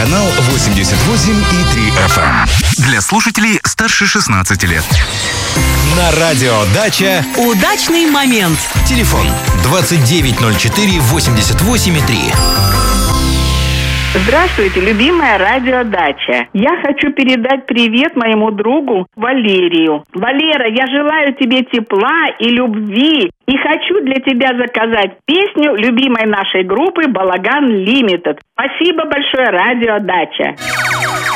Канал 88,3 FM. Для слушателей старше 16 лет. На радио «Дача» удачный момент. Телефон 2904 88,3. Здравствуйте, любимая радио «Дача». Я хочу передать привет моему другу Валерию. Валера, я желаю тебе тепла и любви. И хочу для тебя заказать песню любимой нашей группы «Балаган Лимитед». Спасибо большое, радио «Дача».